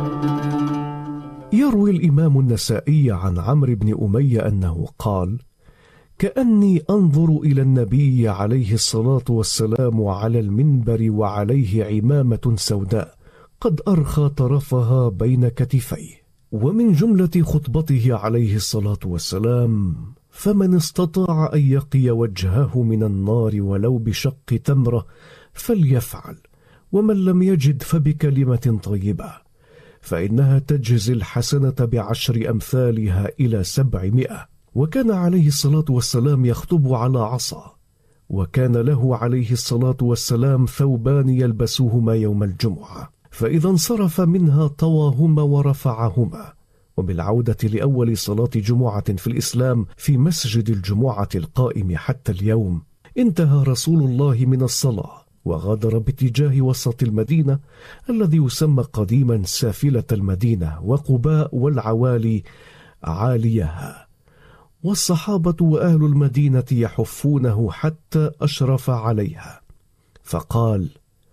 يروي الإمام النسائي عن عمرو بن أمية أنه قال: كأني أنظر إلى النبي عليه الصلاة والسلام على المنبر وعليه عمامة سوداء قد أرخى طرفها بين كتفيه. ومن جملة خطبته عليه الصلاة والسلام: فمن استطاع أن يقي وجهه من النار ولو بشق تمرة فليفعل، ومن لم يجد فبكلمة طيبة، فإنها تجزي الحسنة ب10 أمثالها إلى 700. وكان عليه الصلاة والسلام يخطب على عصا، وكان له عليه الصلاة والسلام ثوبان يلبسوهما يوم الجمعة، فإذا انصرف منها طواهما ورفعهما. وبالعودة لأول صلاة جمعة في الإسلام في مسجد الجمعة القائم حتى اليوم، انتهى رسول الله من الصلاة وغادر باتجاه وسط المدينة الذي يسمى قديما سافلة المدينة، وقباء والعوالي عاليها، والصحابة وأهل المدينة يحفونه حتى أشرف عليها، فقال: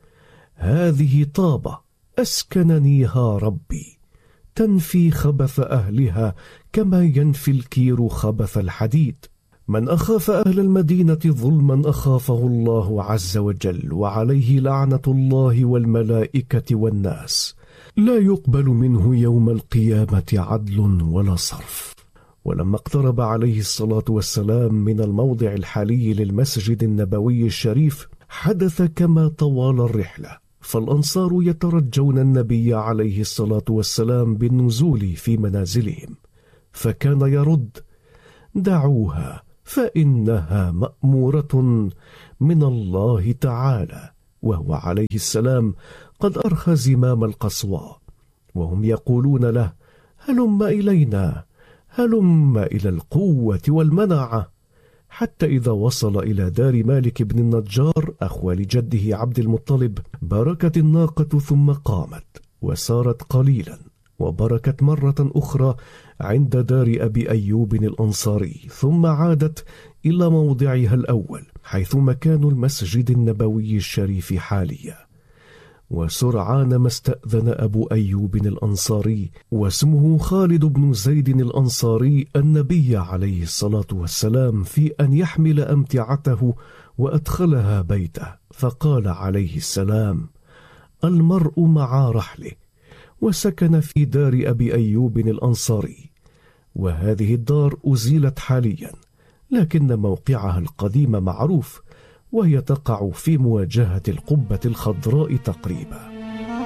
هذه طابة أسكننيها ربي، تنفي خبث أهلها كما ينفي الكير خبث الحديد. من أخاف أهل المدينة ظلما أخافه الله عز وجل، وعليه لعنة الله والملائكة والناس، لا يقبل منه يوم القيامة عدل ولا صرف. ولما اقترب عليه الصلاة والسلام من الموضع الحالي للمسجد النبوي الشريف حدث كما طوال الرحلة، فالأنصار يترجون النبي عليه الصلاة والسلام بالنزول في منازلهم، فكان يرد: دعوها فإنها مأمورة من الله تعالى، وهو عليه السلام قد أرخى زمام القصواء، وهم يقولون له: هلم إلينا، هلم إلى القوة والمنعة، حتى إذا وصل إلى دار مالك بن النجار أخوال جده عبد المطلب بركت الناقة ثم قامت وسارت قليلا، وبركت مرة أخرى عند دار أبي أيوب الأنصاري، ثم عادت إلى موضعها الأول حيث مكان المسجد النبوي الشريف حاليا. وسرعان ما استأذن أبو أيوب الأنصاري، واسمه خالد بن زيد الأنصاري، النبي عليه الصلاة والسلام في أن يحمل أمتعته وأدخلها بيته، فقال عليه السلام: المرء مع رحله، وسكن في دار أبي أيوب الأنصاري. وهذه الدار أزيلت حاليا، لكن موقعها القديم معروف، وهي تقع في مواجهة القبة الخضراء تقريبا.